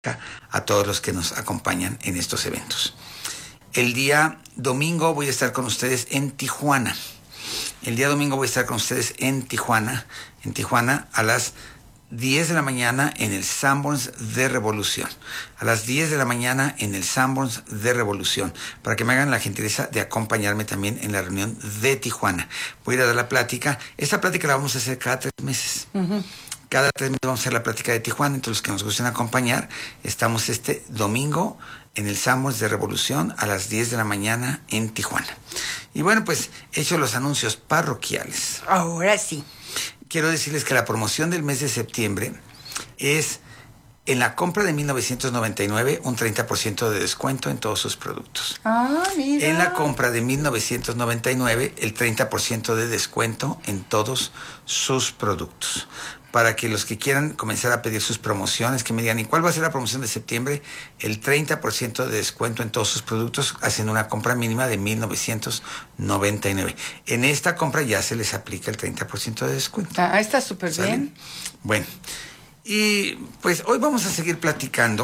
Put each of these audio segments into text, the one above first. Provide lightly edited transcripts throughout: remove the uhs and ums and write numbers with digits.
a todos los que nos acompañan en estos eventos. El día domingo voy a estar con ustedes en Tijuana. A las 10 de la mañana en el Sanborns de Revolución. Para que me hagan la gentileza de acompañarme también en la reunión de Tijuana. Voy a ir a dar la plática. Esta plática la vamos a hacer cada 3 meses. Cada 3 meses vamos a hacer la plática de Tijuana. Entonces, los que nos gusten acompañar, estamos este domingo en el Sanborns de Revolución a las 10 de la mañana en Tijuana. Y bueno, pues he hecho los anuncios parroquiales. Ahora sí. Quiero decirles que la promoción del mes de septiembre es en la compra de 1999 un 30% de descuento en todos sus productos. Ah, mira. En la compra de 1999 el 30% de descuento en todos sus productos. Para que los que quieran comenzar a pedir sus promociones, que me digan, ¿y cuál va a ser la promoción de septiembre? El 30% de descuento en todos sus productos, hacen una compra mínima de 1999. En esta compra ya se les aplica el 30% de descuento. Ah, está súper bien. Bueno, y pues hoy vamos a seguir platicando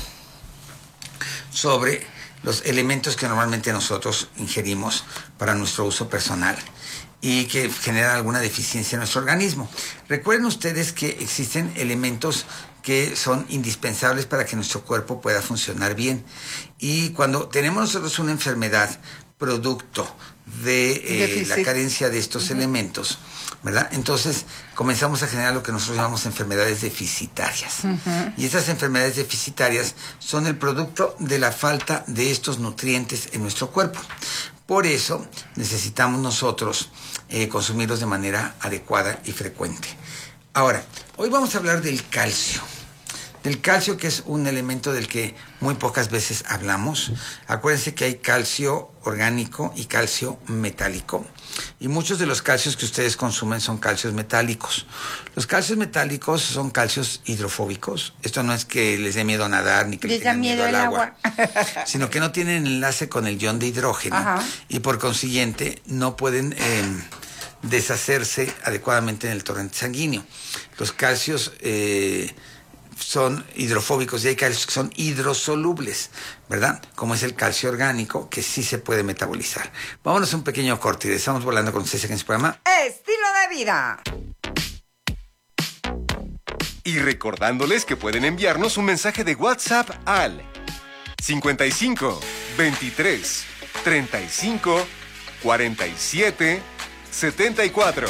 sobre los elementos que normalmente nosotros ingerimos para nuestro uso personal y que generan alguna deficiencia en nuestro organismo. Recuerden ustedes que existen elementos que son indispensables para que nuestro cuerpo pueda funcionar bien. Y cuando tenemos nosotros una enfermedad producto de la carencia de estos elementos, ¿verdad? Entonces comenzamos a generar lo que nosotros llamamos enfermedades deficitarias. Y estas enfermedades deficitarias son el producto de la falta de estos nutrientes en nuestro cuerpo. Por eso necesitamos nosotros consumirlos de manera adecuada y frecuente. Ahora, hoy vamos a hablar del calcio. Del calcio, que es un elemento del que muy pocas veces hablamos. Acuérdense que hay calcio orgánico y calcio metálico. Y muchos de los calcios que ustedes consumen son calcios metálicos. Los calcios metálicos son calcios hidrofóbicos. Esto no es que les dé miedo a nadar ni que les tengan miedo al agua, sino que no tienen enlace con el ion de hidrógeno. Ajá. Y por consiguiente no pueden deshacerse adecuadamente en el torrente sanguíneo. Los calcios son hidrofóbicos y hay calcios que son hidrosolubles, ¿verdad? Como es el calcio orgánico, que sí se puede metabolizar. Vámonos a un pequeño corte y estamos volando con ustedes en este programa Estilo de Vida. Y recordándoles que pueden enviarnos un mensaje de WhatsApp al 55 23 35 47 74.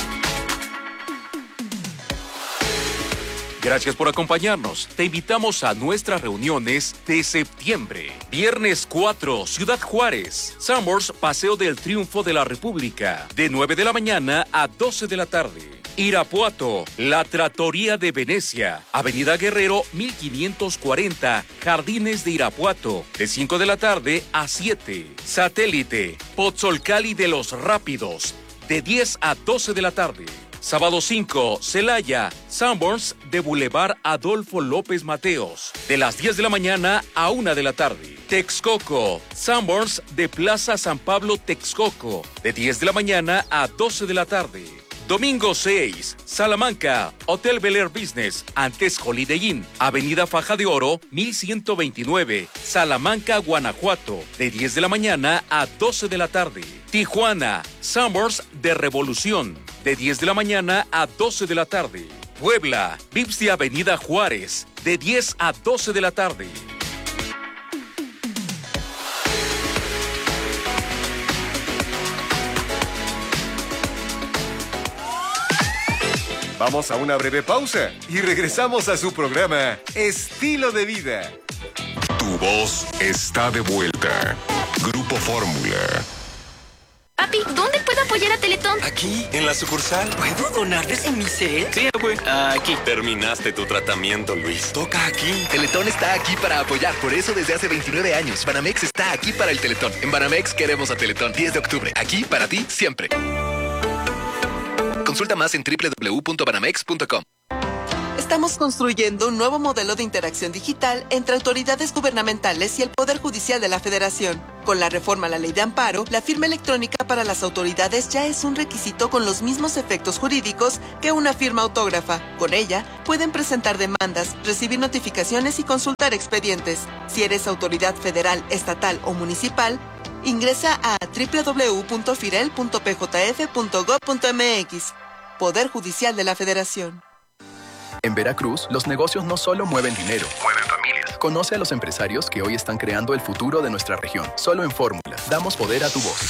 Gracias por acompañarnos. Te invitamos a nuestras reuniones de septiembre. Viernes 4, Ciudad Juárez. Sanborns, Paseo del Triunfo de la República. De 9 de la mañana a 12 de la tarde. Irapuato, La Trattoria de Venecia. Avenida Guerrero, 1540. Jardines de Irapuato. De 5 de la tarde a 7. Satélite, Pozzolcali de los Rápidos. De 10 a 12 de la tarde. Sábado 5, Celaya, Sanborns de Boulevard Adolfo López Mateos, de las 10 de la mañana a 1 de la tarde. Texcoco, Sanborns de Plaza San Pablo Texcoco, de 10 de la mañana a 12 de la tarde. Domingo 6, Salamanca, Hotel Bel Air Business, antes Holiday Inn, Avenida Faja de Oro, 1129, Salamanca, Guanajuato, de 10 de la mañana a 12 de la tarde. Tijuana, Sanborns de Revolución, de 10 de la mañana a 12 de la tarde. Puebla, Vips de Avenida Juárez, de 10 a 12 de la tarde. Vamos a una breve pausa y regresamos a su programa Estilo de Vida. Tu voz está de vuelta. Grupo Fórmula. Papi, ¿dónde puedo apoyar a Teletón? Aquí, en la sucursal. ¿Puedo donar desde mi cel? Sí, güey. Aquí. Terminaste tu tratamiento, Luis. Toca aquí. Teletón está aquí para apoyar. Por eso desde hace 29 años. Banamex está aquí para el Teletón. En Banamex queremos a Teletón. 10 de octubre. Aquí para ti siempre. Consulta más en www.banamex.com. Estamos construyendo un nuevo modelo de interacción digital entre autoridades gubernamentales y el Poder Judicial de la Federación. Con la reforma a la Ley de Amparo, la firma electrónica para las autoridades ya es un requisito con los mismos efectos jurídicos que una firma autógrafa. Con ella, pueden presentar demandas, recibir notificaciones y consultar expedientes. Si eres autoridad federal, estatal o municipal, ingresa a www.firel.pjf.gov.mx. Poder Judicial de la Federación. En Veracruz, los negocios no solo mueven dinero, mueven familias. Conoce a los empresarios que hoy están creando el futuro de nuestra región. Solo en Fórmula. Damos poder a tu voz.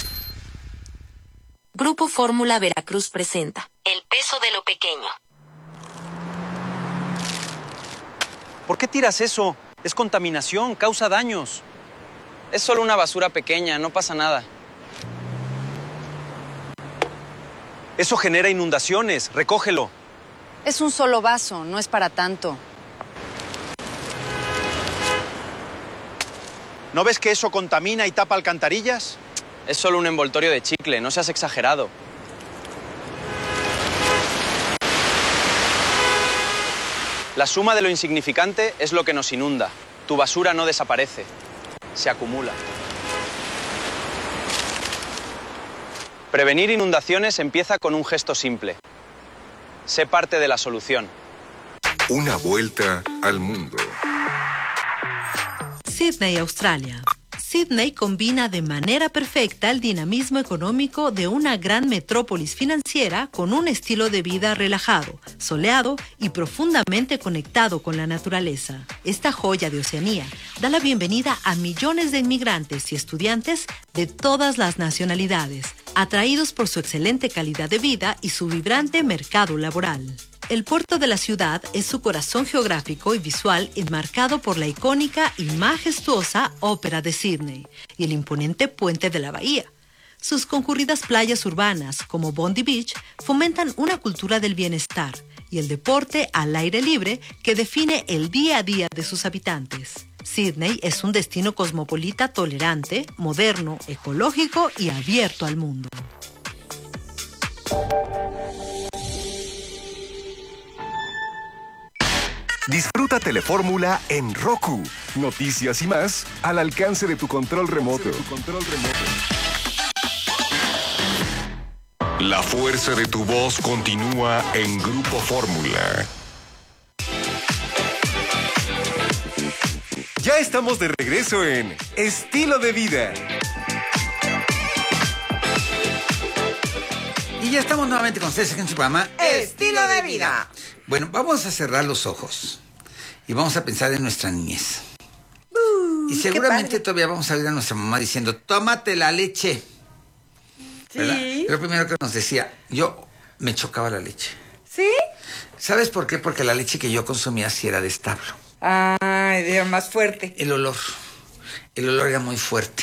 Grupo Fórmula Veracruz presenta El peso de lo pequeño. ¿Por qué tiras eso? Es contaminación, causa daños. Es solo una basura pequeña, no pasa nada. Eso genera inundaciones, recógelo. Es un solo vaso, no es para tanto. ¿No ves que eso contamina y tapa alcantarillas? Es solo un envoltorio de chicle, no seas exagerado. La suma de lo insignificante es lo que nos inunda. Tu basura no desaparece, se acumula. Prevenir inundaciones empieza con un gesto simple. Sé parte de la solución. Una vuelta al mundo. Sídney, Australia. Sídney combina de manera perfecta el dinamismo económico de una gran metrópolis financiera con un estilo de vida relajado, soleado y profundamente conectado con la naturaleza. Esta joya de Oceanía da la bienvenida a millones de inmigrantes y estudiantes de todas las nacionalidades, atraídos por su excelente calidad de vida y su vibrante mercado laboral. El puerto de la ciudad es su corazón geográfico y visual enmarcado por la icónica y majestuosa Ópera de Sídney y el imponente puente de la bahía. Sus concurridas playas urbanas, como Bondi Beach, fomentan una cultura del bienestar y el deporte al aire libre que define el día a día de sus habitantes. Sídney es un destino cosmopolita tolerante, moderno, ecológico y abierto al mundo. Disfruta Telefórmula en Roku. Noticias y más al alcance de tu control remoto. La fuerza de tu voz continúa en Grupo Fórmula. Ya estamos de regreso en Estilo de Vida. Y ya estamos nuevamente con ustedes en su programa Estilo de Vida. Bueno, vamos a cerrar los ojos y vamos a pensar en nuestra niñez. Y seguramente todavía vamos a oír a nuestra mamá diciendo, tómate la leche. ¿Verdad? Sí. Lo primero que nos decía, yo me chocaba la leche. ¿Sí? ¿Sabes por qué? Porque la leche que yo consumía sí era de establo. Ay, era más fuerte. El olor era muy fuerte.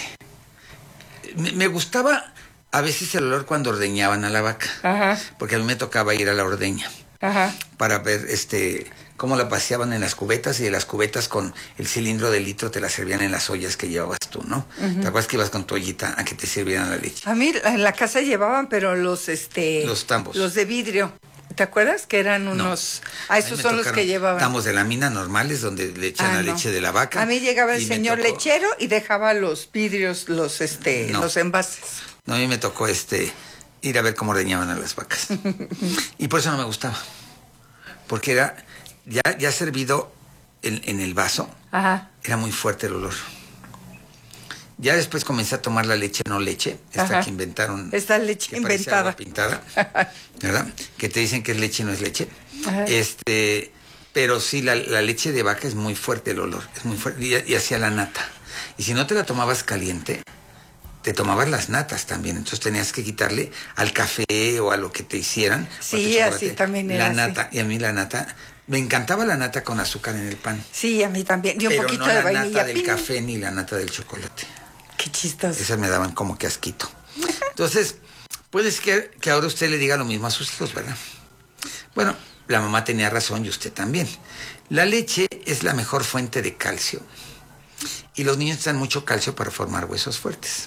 Me gustaba a veces el olor cuando ordeñaban a la vaca. Ajá. Porque a mí me tocaba ir a la ordeña. Ajá. Para ver cómo la paseaban en las cubetas, y de las cubetas con el cilindro de litro te la servían en las ollas que llevabas tú, ¿no? Uh-huh. ¿Te acuerdas que ibas con tu ollita a que te sirvieran la leche? A mí en la casa llevaban, pero los tambos. Los de vidrio. ¿Te acuerdas? Que eran unos... No. Esos son los que llevaban. Tambos de lámina normales donde le echan la leche de la vaca. A mí llegaba el señor lechero y dejaba los vidrios, los envases. No, a mí me tocó ir a ver cómo ordeñaban a las vacas. Y por eso no me gustaba. Porque era ya servido en el vaso. Ajá. Era muy fuerte el olor. Ya después comencé a tomar la leche no leche, esta que inventaron. Esta leche inventada. Agua pintada, ¿verdad? Que te dicen que es leche y no es leche. Ajá. Pero sí, la leche de vaca es muy fuerte el olor, es muy fuerte. Y hacía la nata. Y si no te la tomabas caliente, te tomabas las natas también. Entonces tenías que quitarle al café o a lo que te hicieran. Sí, así también era. La nata. Y a mí la nata, me encantaba la nata con azúcar en el pan. Sí, a mí también. Y un poquito no de la vainilla. nata del café ni la nata del chocolate. Qué chistoso. Esas me daban como que asquito. Entonces, puede ser que ahora usted le diga lo mismo a sus hijos, ¿verdad? Bueno, la mamá tenía razón y usted también. La leche es la mejor fuente de calcio. Y los niños necesitan mucho calcio para formar huesos fuertes.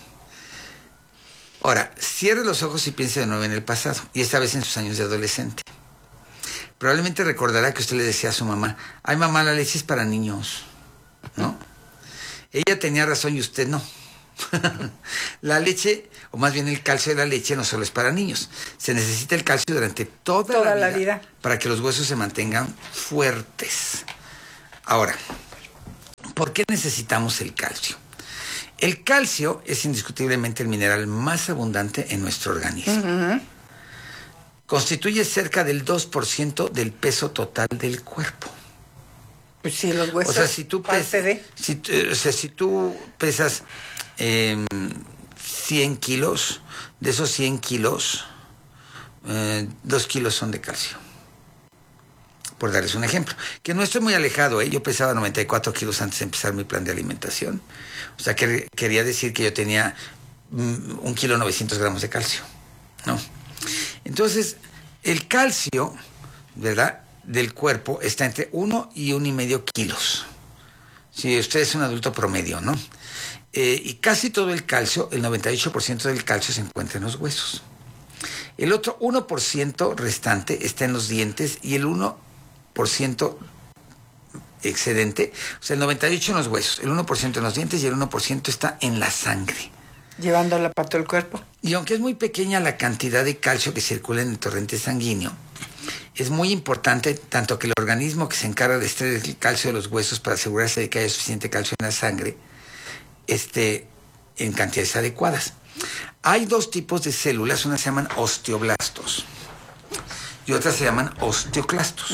Ahora, cierre los ojos y piense de nuevo en el pasado, y esta vez en sus años de adolescente. probablemente recordará que usted le decía a su mamá, ay mamá, la leche es para niños, ¿no? Ella tenía razón y usted no. La leche, o más bien el calcio de la leche, no solo es para niños. Se necesita el calcio durante toda la vida para que los huesos se mantengan fuertes. Ahora, ¿por qué necesitamos el calcio? El calcio es indiscutiblemente el mineral más abundante en nuestro organismo. Constituye cerca del 2% del peso total del cuerpo. Pues sí, los huesos. O sea, si tú pesas 100 kilos, de esos 100 kilos, 2 kilos son de calcio. Por darles un ejemplo. Que no estoy muy alejado, ¿eh? Yo pesaba 94 kilos antes de empezar mi plan de alimentación. O sea, que quería decir que yo tenía 1 kilo 900 gramos de calcio, ¿no? Entonces, el calcio, ¿verdad?, del cuerpo está entre 1 y 1,5 kilos. Si usted es un adulto promedio, ¿no? Y casi todo el calcio, el 98% del calcio se encuentra en los huesos. El otro 1% restante está en los dientes y el 1% excedente, o sea, el 98% en los huesos, el 1% en los dientes y el 1% está en la sangre. Llevándola para todo el cuerpo. Y aunque es muy pequeña la cantidad de calcio que circula en el torrente sanguíneo, es muy importante tanto que el organismo que se encarga de extraer el calcio de los huesos para asegurarse de que haya suficiente calcio en la sangre esté en cantidades adecuadas. Hay 2 tipos de células, unas se llaman osteoblastos y otras se llaman osteoclastos.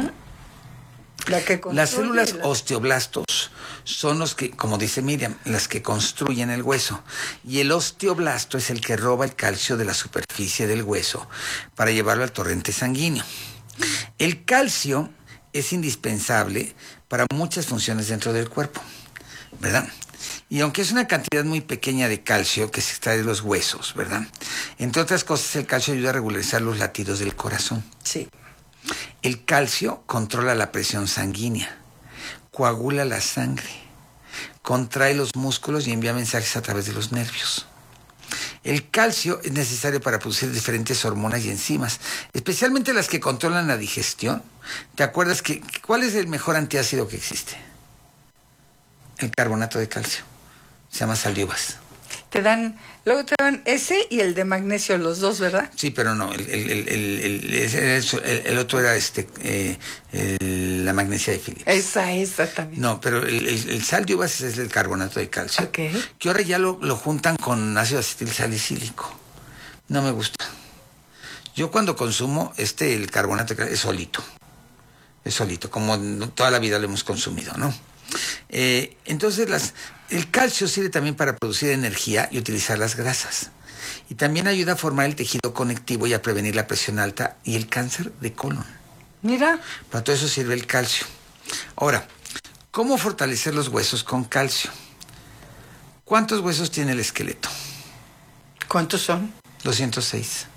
Las células osteoblastos son los que, como dice Miriam, las que construyen el hueso. Y el osteoblasto es el que roba el calcio de la superficie del hueso para llevarlo al torrente sanguíneo. El calcio es indispensable para muchas funciones dentro del cuerpo, ¿verdad? Y aunque es una cantidad muy pequeña de calcio que se extrae de los huesos, ¿verdad? Entre otras cosas, el calcio ayuda a regularizar los latidos del corazón. Sí. El calcio controla la presión sanguínea, coagula la sangre, contrae los músculos y envía mensajes a través de los nervios. El calcio es necesario para producir diferentes hormonas y enzimas, especialmente las que controlan la digestión. ¿Te acuerdas cuál es el mejor antiácido que existe? El carbonato de calcio. Se llama sal de uvas. Luego te dan ese y el de magnesio, los dos, ¿verdad? Sí, pero no, el otro era la magnesia de Phillips. Esa también. No, pero el sal de uvas es el carbonato de calcio. Okay. Que ahora ya lo juntan con ácido acetil salicílico. No me gusta. Yo cuando consumo el carbonato de calcio es solito. Es solito, como toda la vida lo hemos consumido, ¿no? Entonces el calcio sirve también para producir energía y utilizar las grasas. Y también ayuda a formar el tejido conectivo y a prevenir la presión alta y el cáncer de colon. Mira. Para todo eso sirve el calcio. Ahora, ¿cómo fortalecer los huesos con calcio? ¿Cuántos huesos tiene el esqueleto? ¿Cuántos son? 206.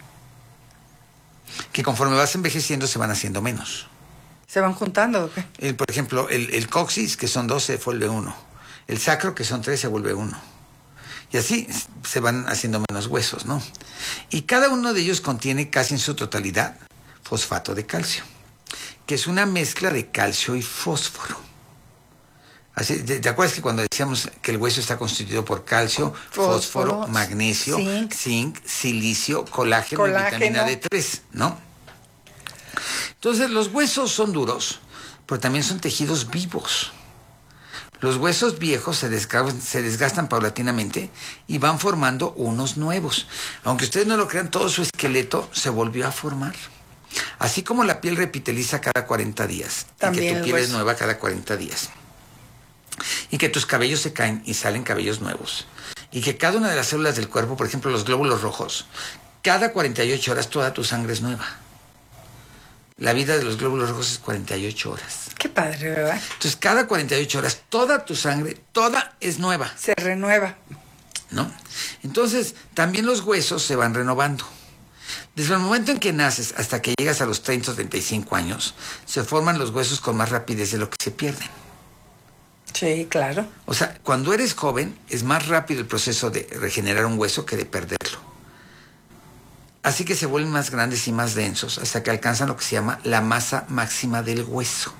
Que conforme vas envejeciendo se van haciendo menos. ¿Se van juntando o qué? Por ejemplo, el coxis, que son 2, se vuelve 1. El sacro, que son 3, se vuelve 1. Y así se van haciendo menos huesos, ¿no? Y cada uno de ellos contiene casi en su totalidad fosfato de calcio, que es una mezcla de calcio y fósforo. Así, ¿te acuerdas que cuando decíamos que el hueso está constituido por calcio, fósforo, magnesio, zinc, silicio, colágeno y vitamina D3, ¿no? Entonces, los huesos son duros, pero también son tejidos vivos. Los huesos viejos se desgastan paulatinamente y van formando unos nuevos. Aunque ustedes no lo crean, todo su esqueleto se volvió a formar. Así como la piel repiteliza cada 40 días. También y que tu piel es nueva cada 40 días. Y que tus cabellos se caen y salen cabellos nuevos. Y que cada una de las células del cuerpo, por ejemplo los glóbulos rojos, cada 48 horas toda tu sangre es nueva. La vida de los glóbulos rojos es 48 horas. Qué padre, ¿verdad? Entonces, cada 48 horas, toda tu sangre, toda es nueva. Se renueva. ¿No? Entonces, también los huesos se van renovando. Desde el momento en que naces hasta que llegas a los 30 o 35 años, se forman los huesos con más rapidez de lo que se pierden. Sí, claro. O sea, cuando eres joven, es más rápido el proceso de regenerar un hueso que de perderlo. Así que se vuelven más grandes y más densos hasta que alcanzan lo que se llama la masa máxima del hueso.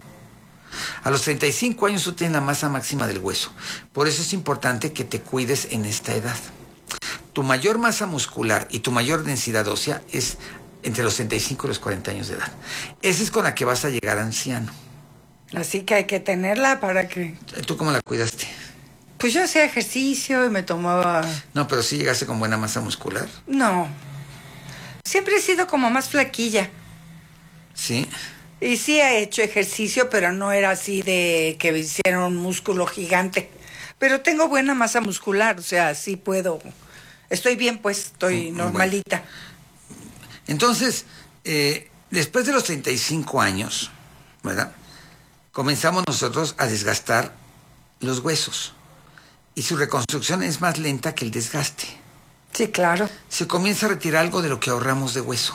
A los 35 años tú tienes la masa máxima del hueso. Por eso es importante que te cuides en esta edad. Tu mayor masa muscular y tu mayor densidad ósea es entre los 35 y los 40 años de edad. Esa es con la que vas a llegar anciano. Así que hay que tenerla para que... ¿Tú cómo la cuidaste? Pues yo hacía ejercicio y me tomaba... No, pero sí llegaste con buena masa muscular. No. Siempre he sido como más flaquilla. ¿Sí? Y sí he hecho ejercicio, pero no era así de que me hiciera un músculo gigante. Pero tengo buena masa muscular, o sea, sí puedo... Estoy bien, pues, estoy normalita. Bueno. Entonces, después de los 35 años, ¿verdad? Comenzamos nosotros a desgastar los huesos. Y su reconstrucción es más lenta que el desgaste. Sí, claro. Se comienza a retirar algo de lo que ahorramos de hueso.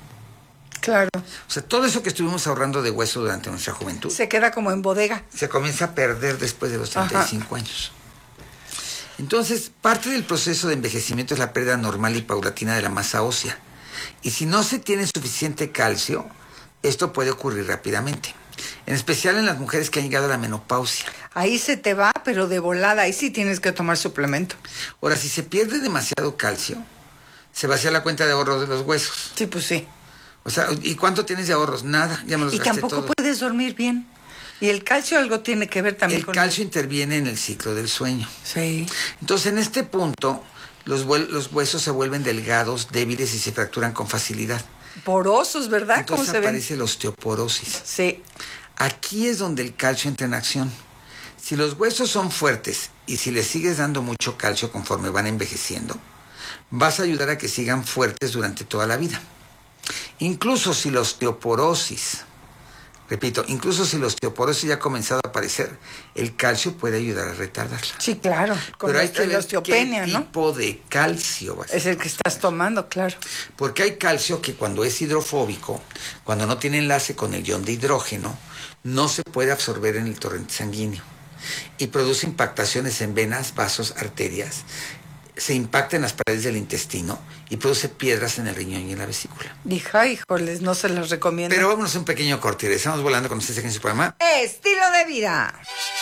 Claro. O sea, todo eso que estuvimos ahorrando de hueso durante nuestra juventud... Se queda como en bodega. Se comienza a perder después de los 35 años. Entonces, parte del proceso de envejecimiento es la pérdida normal y paulatina de la masa ósea. Y si no se tiene suficiente calcio, esto puede ocurrir rápidamente. En especial en las mujeres que han llegado a la menopausia. Ahí se te va, pero de volada. Ahí sí tienes que tomar suplemento. Ahora, si se pierde demasiado calcio, se vacía la cuenta de ahorros de los huesos. Sí, pues sí. O sea, ¿y cuánto tienes de ahorros? Nada, ya me los gasté todos. Y tampoco puedes dormir bien. Y el calcio algo tiene que ver también con... El calcio interviene en el ciclo del sueño. Sí. Entonces, en este punto, los huesos se vuelven delgados, débiles y se fracturan con facilidad. Porosos, ¿verdad? Entonces ¿Cómo se aparece la osteoporosis. Sí. Aquí es donde el calcio entra en acción. Si los huesos son fuertes y si les sigues dando mucho calcio conforme van envejeciendo, vas a ayudar a que sigan fuertes durante toda la vida. Incluso si la osteoporosis, repito, incluso si la osteoporosis ya ha comenzado a aparecer, el calcio puede ayudar a retardarla. Sí, claro. Pero hay que ver osteopenia, qué tipo de calcio vas a es el que estás tomando, claro. Porque hay calcio que cuando es hidrofóbico, cuando no tiene enlace con el ion de hidrógeno, no se puede absorber en el torrente sanguíneo y produce impactaciones en venas, vasos, arterias. Se impacta en las paredes del intestino y produce piedras en el riñón y en la vesícula. Híjoles, no se las recomiendo. Pero vámonos a un pequeño corte y regresamos volando con ustedes aquí en su programa Estilo de Vida.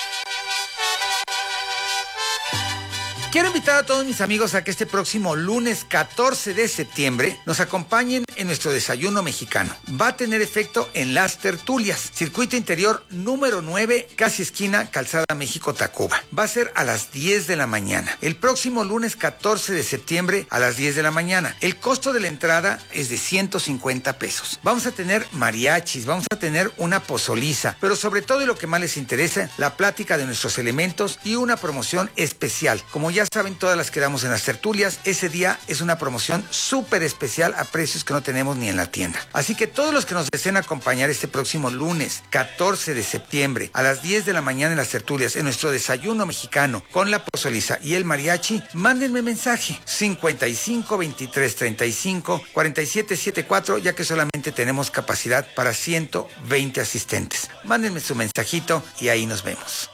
Quiero invitar a todos mis amigos a que este próximo lunes 14 de septiembre nos acompañen en nuestro desayuno mexicano. Va a tener efecto en Las Tertulias, circuito interior número 9, casi esquina Calzada México-Tacuba. Va a ser a las 10 de la mañana. El próximo lunes 14 de septiembre a las 10 de la mañana. El costo de la entrada es de 150 pesos. Vamos a tener mariachis, vamos a tener una pozoliza, pero sobre todo y lo que más les interesa, la plática de nuestros elementos y una promoción especial. Como ya saben, todas las que damos en Las Tertulias, ese día es una promoción súper especial a precios que no tenemos ni en la tienda. Así que todos los que nos deseen acompañar este próximo lunes 14 de septiembre a las 10 de la mañana en Las Tertulias, en nuestro desayuno mexicano con la pozoliza y el mariachi, mándenme mensaje 55 23 35 47 74, ya que solamente tenemos capacidad para 120 asistentes. Mándenme su mensajito y ahí nos vemos.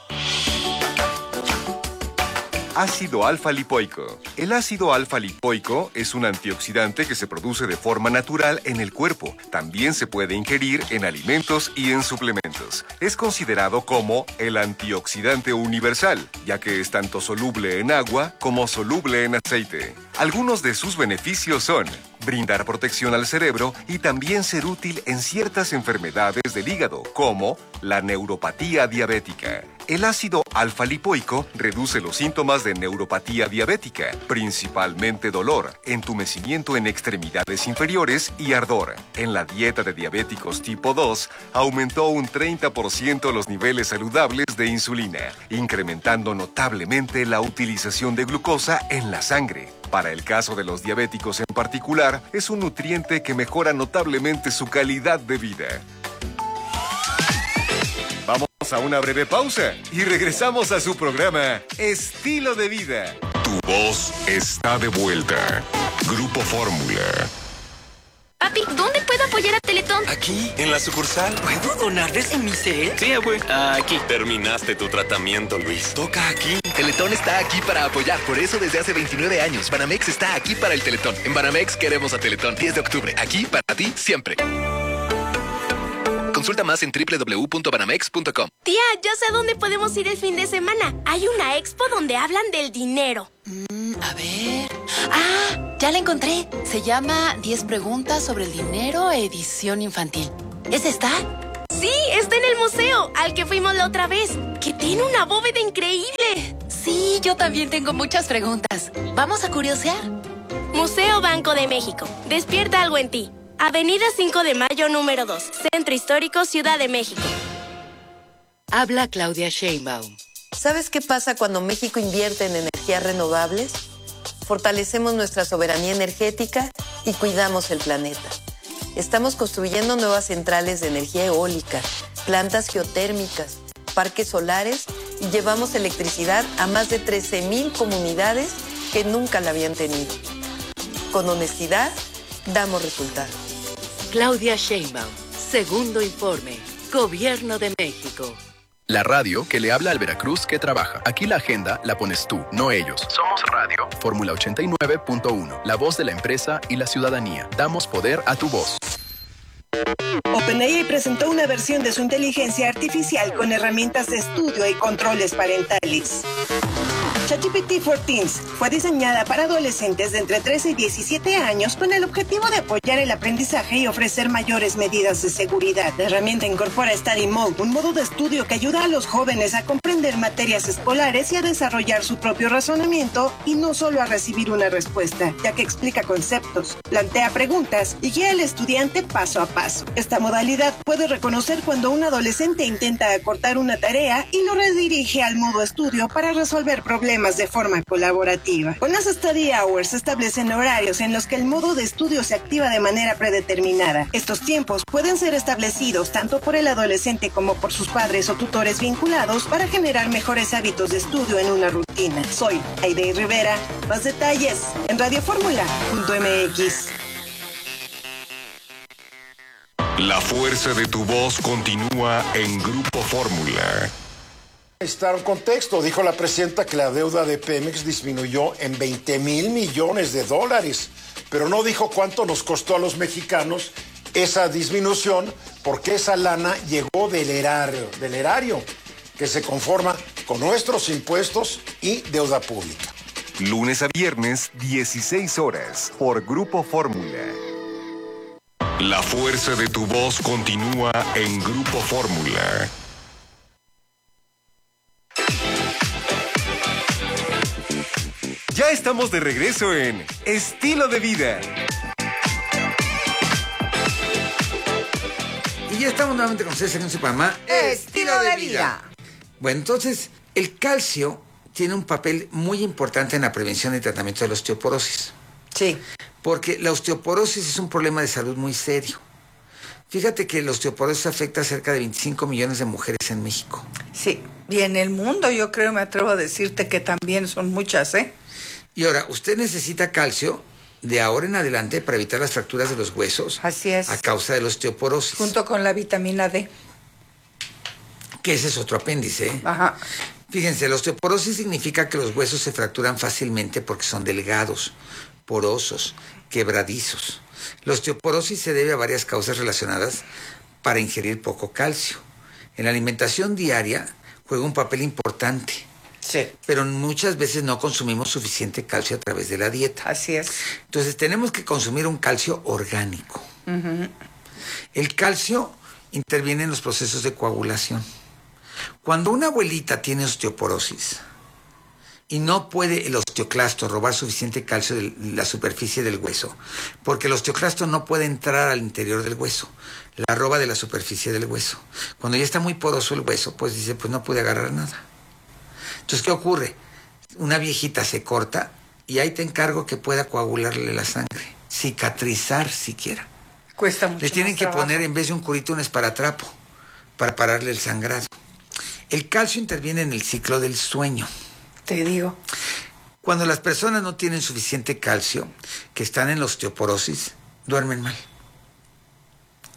Ácido alfa-lipoico. El ácido alfa-lipoico es un antioxidante que se produce de forma natural en el cuerpo. También se puede ingerir en alimentos y en suplementos. Es considerado como el antioxidante universal, ya que es tanto soluble en agua como soluble en aceite. Algunos de sus beneficios son brindar protección al cerebro y también ser útil en ciertas enfermedades del hígado, como la neuropatía diabética. El ácido alfa-lipoico reduce los síntomas de neuropatía diabética, principalmente dolor, entumecimiento en extremidades inferiores y ardor. En la dieta de diabéticos tipo 2, aumentó un 30% los niveles saludables de insulina, incrementando notablemente la utilización de glucosa en la sangre. Para el caso de los diabéticos en particular, es un nutriente que mejora notablemente su calidad de vida. Vamos a una breve pausa y regresamos a su programa Estilo de Vida. Tu voz está de vuelta. Grupo Fórmula. Papi, ¿dónde puedo apoyar a Teletón? Aquí, en la sucursal. ¿Puedo donarles en mi cel? Sí, abue. Aquí. Terminaste tu tratamiento, Luis. Toca aquí. Teletón está aquí para apoyar, por eso desde hace 29 años. Banamex está aquí para el Teletón. En Banamex queremos a Teletón. 10 de octubre, aquí para ti siempre. Consulta más en www.banamex.com. Tía, ya sé a dónde podemos ir el fin de semana. Hay una expo donde hablan del dinero. A ver... ¡Ah! Ya la encontré. Se llama 10 preguntas sobre el dinero, edición infantil. ¿Es esta? Sí, está en el museo, al que fuimos la otra vez, que tiene una bóveda increíble. Sí, yo también tengo muchas preguntas. ¿Vamos a curiosear? Museo Banco de México. Despierta algo en ti. Avenida 5 de Mayo, número 2. Centro Histórico, Ciudad de México. Habla Claudia Sheinbaum. ¿Sabes qué pasa cuando México invierte en energías renovables? Fortalecemos nuestra soberanía energética y cuidamos el planeta. Estamos construyendo nuevas centrales de energía eólica, plantas geotérmicas, parques solares y llevamos electricidad a más de 13,000 comunidades que nunca la habían tenido. Con honestidad, damos resultados. Claudia Sheinbaum, segundo informe, Gobierno de México. La radio que le habla al Veracruz que trabaja. Aquí la agenda la pones tú, no ellos. Somos Radio. Fórmula 89.1. La voz de la empresa y la ciudadanía. Damos poder a tu voz. OpenAI presentó una versión de su inteligencia artificial con herramientas de estudio y controles parentales. ChatGPT for Teens fue diseñada para adolescentes de entre 13 y 17 años con el objetivo de apoyar el aprendizaje y ofrecer mayores medidas de seguridad. La herramienta incorpora Study Mode, un modo de estudio que ayuda a los jóvenes a comprender materias escolares y a desarrollar su propio razonamiento y no solo a recibir una respuesta, ya que explica conceptos, plantea preguntas y guía al estudiante paso a paso. Esta modalidad puede reconocer cuando un adolescente intenta acortar una tarea y lo redirige al modo estudio para resolver problemas de forma colaborativa. Con las Study Hours se establecen horarios en los que el modo de estudio se activa de manera predeterminada. Estos tiempos pueden ser establecidos tanto por el adolescente como por sus padres o tutores vinculados para generar mejores hábitos de estudio en una rutina. Soy Aide Rivera. Más detalles en radioformula.mx. La fuerza de tu voz continúa en Grupo Fórmula. Está un contexto. Dijo la presidenta que la deuda de Pemex disminuyó en 20,000 millones de dólares, pero no dijo cuánto nos costó a los mexicanos esa disminución, porque esa lana llegó del erario, que se conforma con nuestros impuestos y deuda pública. Lunes a viernes, 16 horas, por Grupo Fórmula. La fuerza de tu voz continúa en Grupo Fórmula. Ya estamos de regreso en Estilo de Vida. Y ya estamos nuevamente con ustedes en su programa Estilo de Vida. Bueno, entonces, el calcio tiene un papel muy importante en la prevención y tratamiento de la osteoporosis. Sí. Porque la osteoporosis es un problema de salud muy serio. Fíjate que la osteoporosis afecta a cerca de 25 millones de mujeres en México. Sí, y en el mundo yo creo, me atrevo a decirte que también son muchas, ¿eh? Y ahora, usted necesita calcio de ahora en adelante para evitar las fracturas de los huesos. Así es. A causa de la osteoporosis. Junto con la vitamina D. Que ese es otro apéndice, ¿eh? Ajá. Fíjense, la osteoporosis significa que los huesos se fracturan fácilmente porque son delgados, porosos, quebradizos. La osteoporosis se debe a varias causas relacionadas para ingerir poco calcio. En la alimentación diaria juega un papel importante. Sí. Pero muchas veces no consumimos suficiente calcio a través de la dieta. Así es. Entonces tenemos que consumir un calcio orgánico. Uh-huh. El calcio interviene en los procesos de coagulación. Cuando una abuelita tiene osteoporosis y no puede el osteoclasto robar suficiente calcio de la superficie del hueso, porque el osteoclasto no puede entrar al interior del hueso, la roba de la superficie del hueso. Cuando ya está muy poroso el hueso, pues dice, pues no pude agarrar nada. Entonces, ¿qué ocurre? Una viejita se corta y ahí te encargo que pueda coagularle la sangre, cicatrizar siquiera. Cuesta mucho. Le tienen más que trabajo. poner en vez de un curito un esparatrapo para pararle el sangrado. El calcio interviene en el ciclo del sueño. Te digo. Cuando las personas no tienen suficiente calcio, que están en la osteoporosis, duermen mal.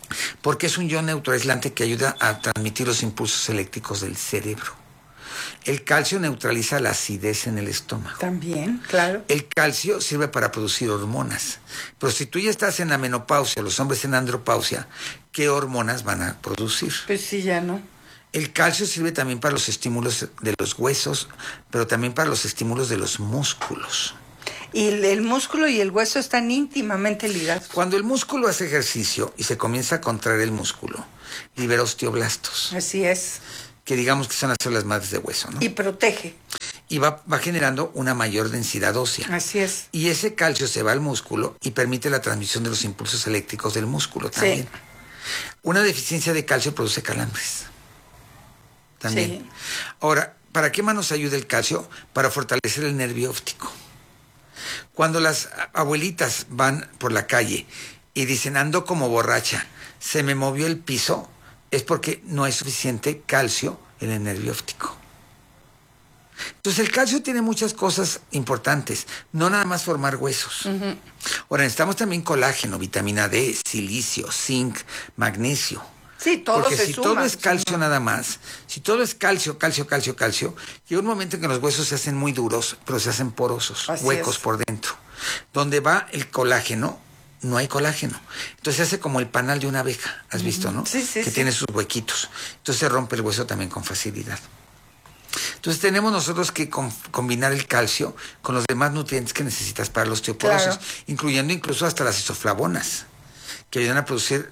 porque es un ion neutroaislante que ayuda a transmitir los impulsos eléctricos del cerebro. El calcio neutraliza la acidez en el estómago. También, claro. El calcio sirve para producir hormonas. Pero si tú ya estás en la menopausia, los hombres en andropausia, ¿qué hormonas van a producir? Pues sí, ya no. El calcio sirve también para los estímulos de los huesos, pero también para los estímulos de los músculos. Y el músculo y el hueso están íntimamente ligados. Cuando el músculo hace ejercicio y se comienza a contraer el músculo, libera osteoblastos. Así es. Que digamos que son las células madres de hueso, ¿no? Y protege. Y va generando una mayor densidad ósea. Así es. Y ese calcio se va al músculo y permite la transmisión de los impulsos eléctricos del músculo también. Sí. Una deficiencia de calcio produce calambres. También. Sí. Ahora, ¿para qué más nos ayuda el calcio? Para fortalecer el nervio óptico. Cuando las abuelitas van por la calle y dicen, ando como borracha, se me movió el piso, es porque no hay suficiente calcio en el nervio óptico. Entonces el calcio tiene muchas cosas importantes, no nada más formar huesos. Uh-huh. Ahora necesitamos también colágeno, vitamina D, silicio, zinc, magnesio. Sí, todo porque se si suma, todo es calcio nada más, si todo es calcio, llega un momento en que los huesos se hacen muy duros, pero se hacen porosos, así huecos es. Por dentro. Donde va el colágeno, no hay colágeno. Entonces se hace como el panal de una abeja, ¿has visto, no? Sí, sí, que tiene sus huequitos. Entonces se rompe el hueso también con facilidad. Entonces tenemos nosotros que combinar el calcio con los demás nutrientes que necesitas para la osteoporosis, claro. Incluyendo incluso hasta las isoflavonas, que ayudan a producir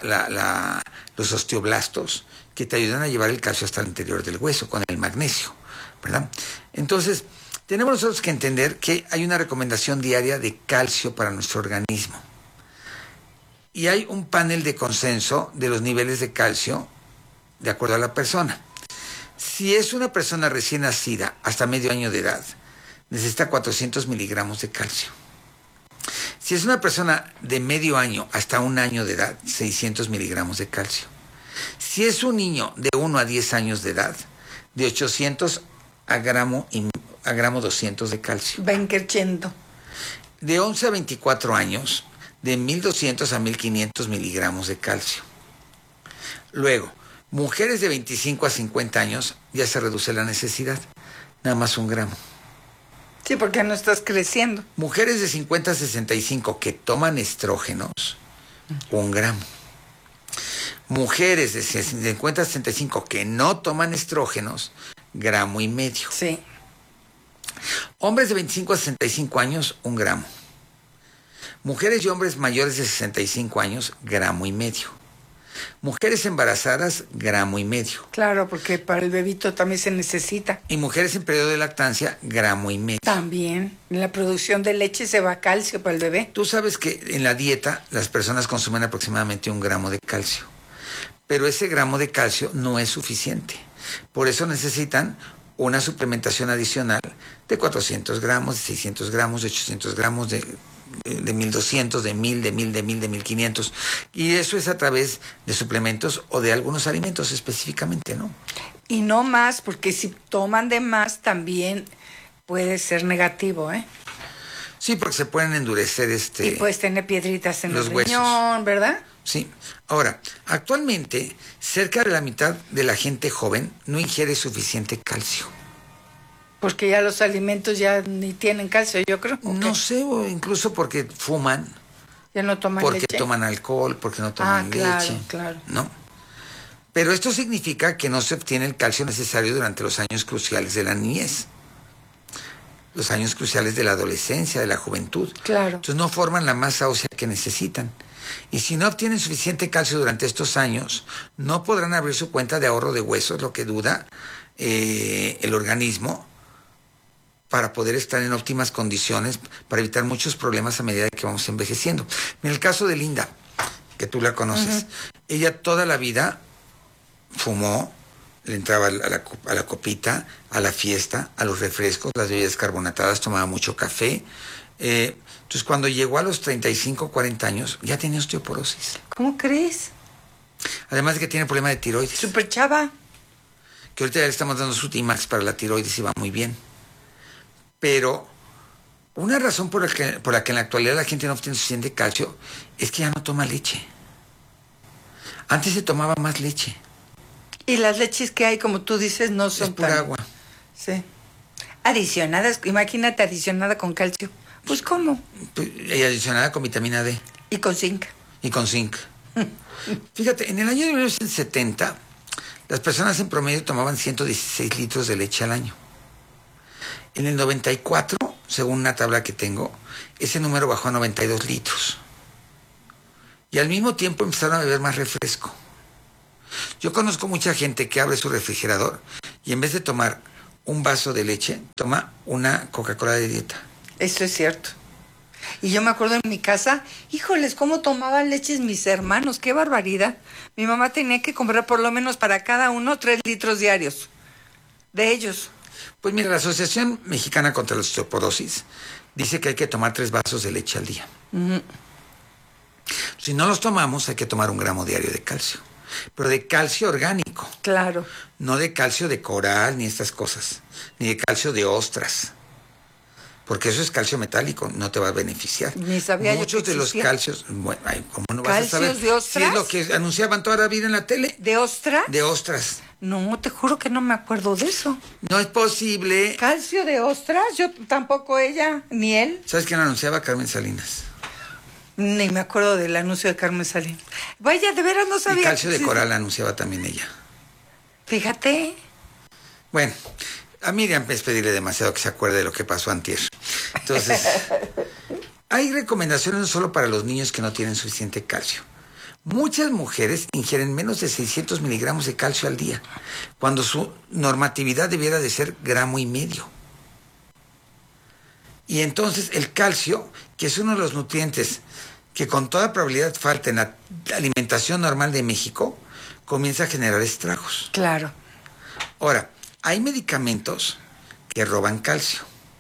los osteoblastos, que te ayudan a llevar el calcio hasta el interior del hueso con el magnesio, ¿verdad? Entonces, tenemos nosotros que entender que hay una recomendación diaria de calcio para nuestro organismo. Y hay un panel de consenso de los niveles de calcio de acuerdo a la persona. Si es una persona recién nacida hasta medio año de edad, necesita 400 miligramos de calcio. Si es una persona de medio año hasta un año de edad, 600 miligramos de calcio. Si es un niño de 1 a 10 años de edad, de 800 a gramo 200 de calcio. Ven creciendo. De 11 a 24 años, de 1200 a 1500 miligramos de calcio. Luego, mujeres de 25 a 50 años, ya se reduce la necesidad, nada más 1 gramo. Sí, porque no estás creciendo. Mujeres de 50 a 65 que toman estrógenos, 1 gramo. Mujeres de 50 a 65 que no toman estrógenos, 1,5 gramos. Sí. Hombres de 25 a 65 años, 1 gramo. Mujeres y hombres mayores de 65 años, 1,5 gramos. Mujeres embarazadas, 1,5 gramos. Claro, porque para el bebito también se necesita. Y mujeres en periodo de lactancia, 1,5 gramos. También. En la producción de leche se va calcio para el bebé. Tú sabes que en la dieta las personas consumen aproximadamente 1 gramo de calcio. Pero ese gramo de calcio no es suficiente. Por eso necesitan una suplementación adicional de 400 gramos, de 600 gramos, de 800 gramos, de 1200, de 1000, de 1000, de 1000, de 1500. Y eso es a través de suplementos o de algunos alimentos específicamente, ¿no? Y no más, porque si toman de más también puede ser negativo, ¿eh? Sí, porque se pueden endurecer y puedes tener piedritas en los el huesos, riñón, ¿verdad? Sí. Ahora, actualmente, cerca de la mitad de la gente joven no ingiere suficiente calcio. Porque ya los alimentos ya ni tienen calcio, yo creo. No sé, o incluso porque fuman. Ya no toman leche. Porque toman alcohol, porque no toman leche. Claro. ¿No? Pero esto significa que no se obtiene el calcio necesario durante los años cruciales de la niñez. Los años cruciales de la adolescencia, de la juventud. Claro. Entonces no forman la masa ósea que necesitan. Y si no obtienen suficiente calcio durante estos años, no podrán abrir su cuenta de ahorro de huesos, lo que duda el organismo, para poder estar en óptimas condiciones, para evitar muchos problemas a medida que vamos envejeciendo. En el caso de Linda, que tú la conoces, ella toda la vida fumó, le entraba a la copita, a la fiesta, a los refrescos, las bebidas carbonatadas, tomaba mucho café. Entonces cuando llegó a los 35, 40 años, ya tenía osteoporosis. ¿Cómo crees? Además de que tiene problema de tiroides. Súper chava. Que ahorita ya le estamos dando su T-Max para la tiroides y va muy bien. Pero una razón por la que en la actualidad la gente no obtiene suficiente calcio es que ya no toma leche. Antes se tomaba más leche. Y las leches que hay, como tú dices, no son Es pura agua. Sí. Adicionadas, imagínate adicionada con calcio. Pues, ¿cómo? Y adicionada con vitamina D. Y con zinc. Y con zinc. Fíjate, en el año de 1970, las personas en promedio tomaban 116 litros de leche al año. En el 94, según una tabla que tengo, ese número bajó a 92 litros. Y al mismo tiempo empezaron a beber más refresco. Yo conozco mucha gente que abre su refrigerador y en vez de tomar un vaso de leche, toma una Coca-Cola de dieta. Eso es cierto. Y yo me acuerdo en mi casa, híjoles, cómo tomaban leches mis hermanos, qué barbaridad. Mi mamá tenía que comprar por lo menos para cada uno 3 litros diarios de ellos. Pues mira, la Asociación Mexicana contra la Osteoporosis dice que hay que tomar 3 vasos de leche al día. Si no los tomamos, hay que tomar 1 gramo diario de calcio. Pero de calcio orgánico. Claro. No de calcio de coral, ni estas cosas. Ni de calcio de ostras. Porque eso es calcio metálico, no te va a beneficiar. Ni sabía Muchos yo que de los existía. calcios, bueno, ay, ¿cómo no vas a saber? ¿Calcios de ostras? Si es lo que anunciaban toda la vida en la tele. ¿De ostras? De ostras. No, te juro que no me acuerdo de eso. No es posible. ¿Calcio de ostras? Yo tampoco, ella, ni él. ¿Sabes quién lo anunciaba? Carmen Salinas. Ni me acuerdo del anuncio de Carmen Salinas. Vaya, de veras no sabía. Y calcio de coral anunciaba también ella. Fíjate. Bueno, a Miriam es pedirle demasiado que se acuerde de lo que pasó antier. Entonces, hay recomendaciones no solo para los niños que no tienen suficiente calcio. Muchas mujeres ingieren menos de 600 miligramos de calcio al día, cuando su normatividad debiera de ser 1,5 gramos. Y entonces el calcio, que es uno de los nutrientes que con toda probabilidad falta en la alimentación normal de México, comienza a generar estragos. Claro. Ahora, hay medicamentos que roban calcio.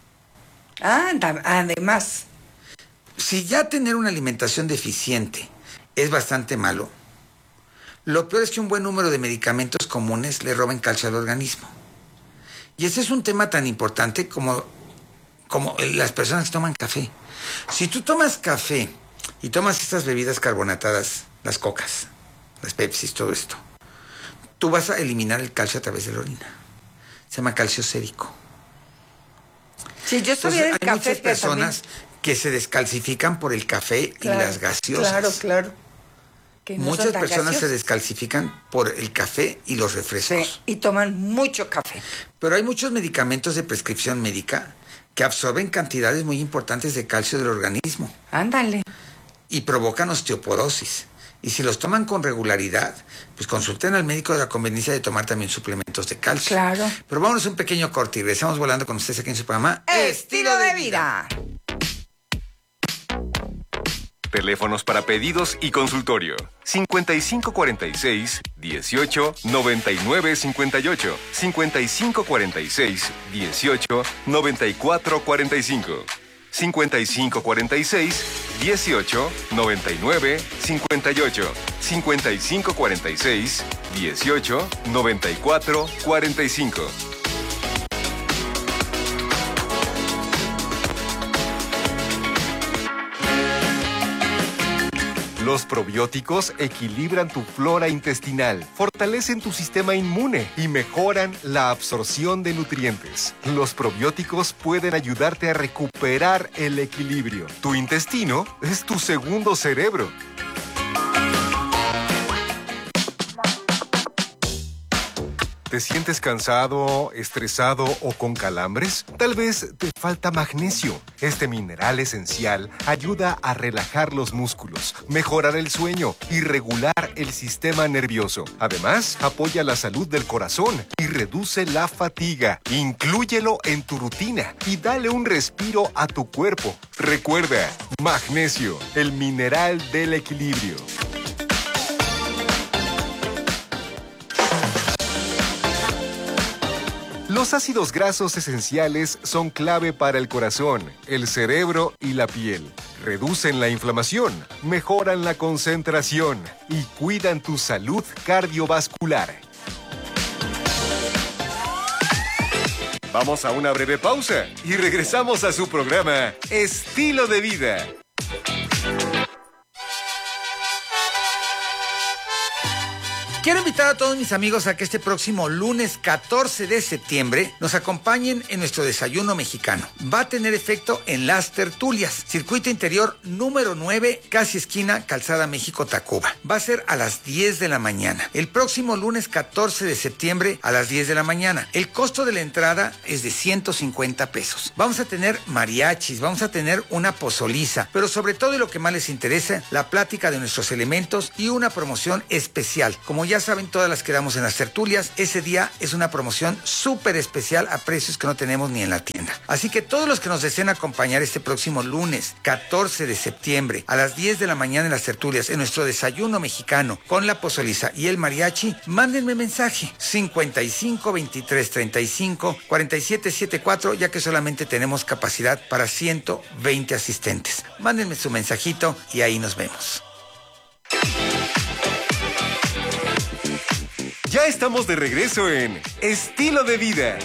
Además. Si ya tener una alimentación deficiente es bastante malo, lo peor es que un buen número de medicamentos comunes le roben calcio al organismo. Y ese es un tema tan importante como las personas que toman café. Si tú tomas café y tomas estas bebidas carbonatadas, las cocas, las Pepsis, todo esto, tú vas a eliminar el calcio a través de la orina. Se llama calcio sérico. Sí, yo sabía del café. Hay muchas personas que se descalcifican por el café, claro, y las gaseosas. Claro. Que no muchas son personas gaseosas. se descalcifican por el café y los refrescos. Sí, y toman mucho café. Pero hay muchos medicamentos de prescripción médica que absorben cantidades muy importantes de calcio del organismo. Ándale. Y provocan osteoporosis. Y si los toman con regularidad, pues consulten al médico de la conveniencia de tomar también suplementos de calcio. Claro. Pero vámonos a un pequeño corte y regresamos volando con ustedes aquí en su programa Estilo de Vida. Teléfonos para pedidos y consultorio. 5546-18-9958. 5546-18-9445. 5546-18-9958. 5546-18-9445. Los probióticos equilibran tu flora intestinal, fortalecen tu sistema inmune y mejoran la absorción de nutrientes. Los probióticos pueden ayudarte a recuperar el equilibrio. Tu intestino es tu segundo cerebro. ¿Te sientes cansado, estresado o con calambres? Tal vez te falta magnesio. Este mineral esencial ayuda a relajar los músculos, mejorar el sueño y regular el sistema nervioso. Además, apoya la salud del corazón y reduce la fatiga. Inclúyelo en tu rutina y dale un respiro a tu cuerpo. Recuerda, magnesio, el mineral del equilibrio. Los ácidos grasos esenciales son clave para el corazón, el cerebro y la piel. Reducen la inflamación, mejoran la concentración y cuidan tu salud cardiovascular. Vamos a una breve pausa y regresamos a su programa Estilo de Vida. Quiero invitar a todos mis amigos a que este próximo lunes 14 de septiembre nos acompañen en nuestro desayuno mexicano. Va a tener efecto en Las Tertulias, circuito interior número 9, casi esquina Calzada México-Tacuba. Va a ser a las 10 de la mañana. El próximo lunes 14 de septiembre a las 10 de la mañana. El costo de la entrada es de 150 pesos. Vamos a tener mariachis, vamos a tener una pozoliza, pero sobre todo y lo que más les interesa, la plática de nuestros elementos y una promoción especial. Como ya saben, todas las que damos en Las Tertulias, ese día es una promoción súper especial a precios que no tenemos ni en la tienda. Así que todos los que nos deseen acompañar este próximo lunes 14 de septiembre a las 10 de la mañana en Las Tertulias, en nuestro desayuno mexicano con la pozoliza y el mariachi, mándenme mensaje 55 23 35 47 74, ya que solamente tenemos capacidad para 120 asistentes. Mándenme su mensajito y ahí nos vemos. Ya estamos de regreso en Estilo de Vida.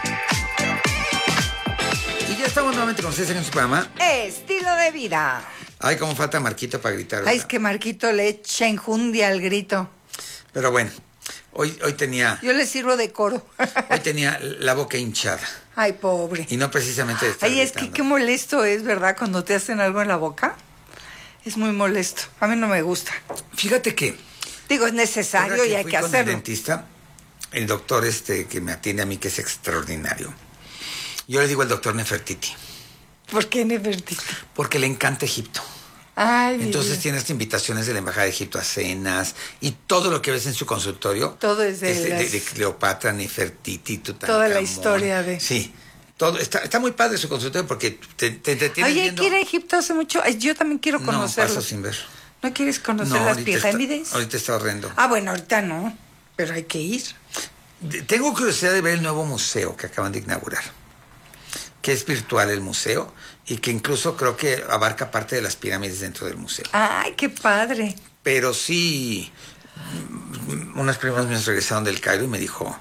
Y ya estamos nuevamente con ustedes en su programa Estilo de Vida. Ay, cómo falta Marquito para gritar, ¿verdad? Ay, es que Marquito le echa enjundia al grito. Pero bueno, hoy tenía... Yo le sirvo de coro. Hoy tenía la boca hinchada. Ay, pobre. Y no precisamente de estar Ay, es que qué molesto es, ¿verdad? Cuando te hacen algo en la boca. Es muy molesto. A mí no me gusta. Fíjate que... Digo, es necesario y hay que hacerlo. El dentista, el doctor que me atiende a mí, que es extraordinario. Yo le digo al doctor Nefertiti. ¿Por qué Nefertiti? Porque le encanta Egipto. Ay, entonces tienes invitaciones de la Embajada de Egipto a cenas y todo lo que ves en su consultorio. Todo es de Cleopatra, Nefertiti, Tutankamón. Toda la historia de... Sí. Todo está muy padre su consultorio porque te tienes Oye, viendo... ¿quiere Egipto hace mucho? Yo también quiero conocerlo. No, paso sin ver. ¿No quieres conocer las pirámides? Ahorita está horrendo. Ah, bueno, ahorita no, pero hay que ir. Tengo curiosidad de ver el nuevo museo que acaban de inaugurar, que es virtual el museo y que incluso creo que abarca parte de las pirámides dentro del museo. ¡Ay, qué padre! Pero sí, unos primos míos regresaron del Cairo y me dijo,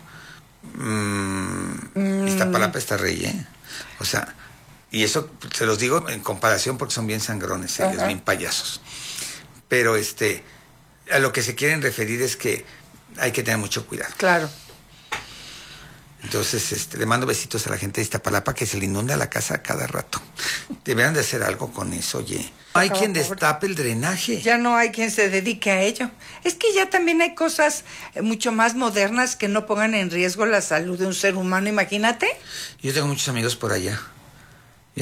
Iztapalapa está rey, ¿eh? O sea, y eso se los digo en comparación porque son bien sangrones, ellos, bien payasos. Pero a lo que se quieren referir es que hay que tener mucho cuidado. Claro. Entonces, le mando besitos a la gente de Iztapalapa que se le inunda la casa cada rato. Deberían de hacer algo con eso, oye. No hay quien destape el drenaje. Ya no hay quien se dedique a ello. Es que ya también hay cosas mucho más modernas que no pongan en riesgo la salud de un ser humano, imagínate. Yo tengo muchos amigos por allá. Y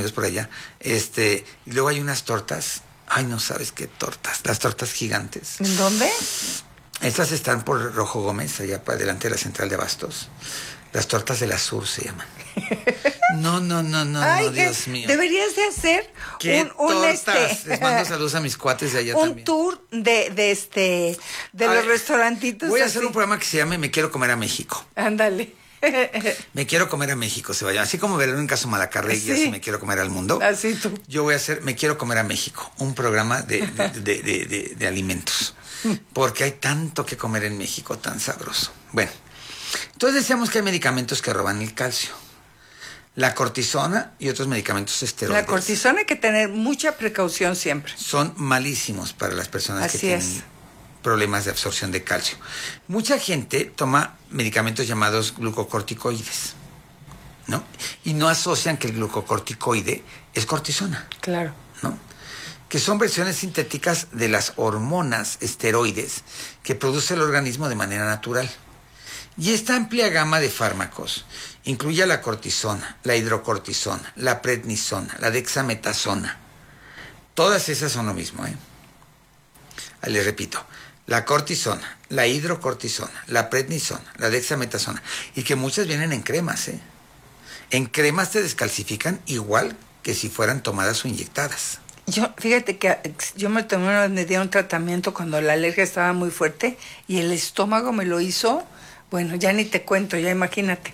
luego hay unas tortas. Ay, no sabes qué tortas. Las tortas gigantes. ¿En dónde? Estas están por Rojo Gómez, allá para delante de la central de Abastos. Las tortas de la Sur se llaman. No, Ay, Dios mío. Deberías de hacer tortas. Les mando saludos a mis cuates de allá también. Un tour de los restaurantitos. Voy a hacer un programa que se llame Me Quiero Comer a México. Ándale. Me quiero comer a México, se vaya. Así como Verónica Zumalacárregui, así me quiero comer al mundo. Así tú. Yo voy a hacer Me Quiero Comer a México, un programa de alimentos. Porque hay tanto que comer en México, tan sabroso. Bueno, entonces decíamos que hay medicamentos que roban el calcio. La cortisona y otros medicamentos esteroides. La cortisona hay que tener mucha precaución siempre. Son malísimos para las personas Así que tienen problemas de absorción de calcio. Mucha gente toma medicamentos llamados glucocorticoides, ¿no? Y no asocian que el glucocorticoide es cortisona. Claro. ¿No? Que son versiones sintéticas de las hormonas esteroides que produce el organismo de manera natural. Y esta amplia gama de fármacos incluye la cortisona, la hidrocortisona, la prednisona, la dexametasona. Todas esas son lo mismo, ¿eh? Les repito, la cortisona, la hidrocortisona, la prednisona, la dexametasona, y que muchas vienen en cremas, ¿eh? En cremas te descalcifican igual que si fueran tomadas o inyectadas. Fíjate que yo me dieron tratamiento cuando la alergia estaba muy fuerte y el estómago me lo hizo, bueno, ya ni te cuento, ya imagínate.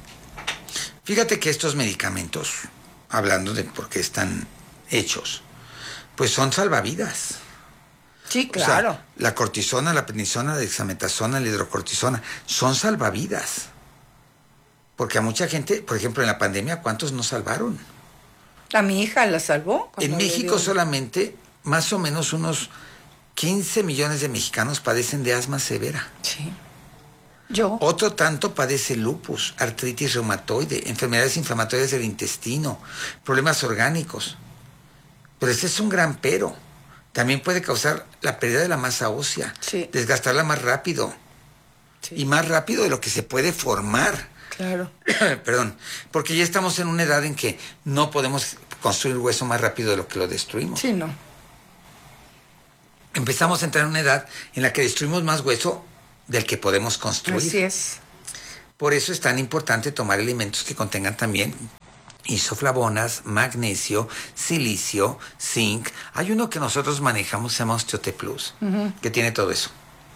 Fíjate que estos medicamentos, hablando de por qué están hechos, pues son salvavidas. Sí, claro. O sea, la cortisona, la prednisona, la dexametasona, la hidrocortisona, son salvavidas. Porque a mucha gente, por ejemplo, en la pandemia, ¿cuántos no salvaron? A mi hija la salvó. En México solamente más o menos unos 15 millones de mexicanos padecen de asma severa. Sí. Yo. Otro tanto padece lupus, artritis reumatoide, enfermedades inflamatorias del intestino, problemas orgánicos. Pero ese es un gran pero. También puede causar la pérdida de la masa ósea, desgastarla más rápido. Y más rápido de lo que se puede formar. Claro. Perdón, porque ya estamos en una edad en que no podemos construir hueso más rápido de lo que lo destruimos. Sí, no. Empezamos a entrar en una edad en la que destruimos más hueso del que podemos construir. Así es. Por eso es tan importante tomar alimentos que contengan también isoflavonas, magnesio, silicio, zinc. Hay uno que nosotros manejamos, se llama Osteote Plus, que tiene todo eso.